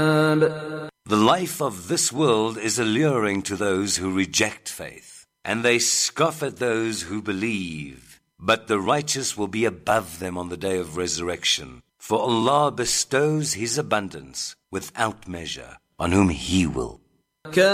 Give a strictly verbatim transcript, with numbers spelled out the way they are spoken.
The life of this world is alluring to those who reject faith, and they scoff at those who believe. But the righteous will be above them on the day of resurrection. For Allah bestows His abundance without measure on whom He will.